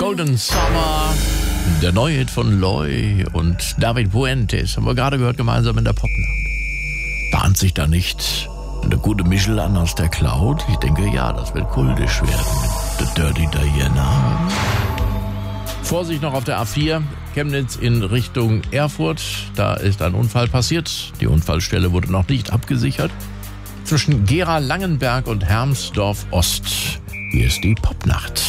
Golden Summer, der neue Hit von Loy und David Puentes, haben wir gerade gehört, gemeinsam in der Popnacht. Bahnt sich da nicht eine gute Mischel an aus der Cloud? Ich denke, ja, das wird kultisch werden mit The Dirty Diana. Vorsicht noch auf der A4, Chemnitz in Richtung Erfurt. Da ist ein Unfall passiert. Die Unfallstelle wurde noch nicht abgesichert. Zwischen Gera-Langenberg und Hermsdorf Ost. Hier ist die Popnacht.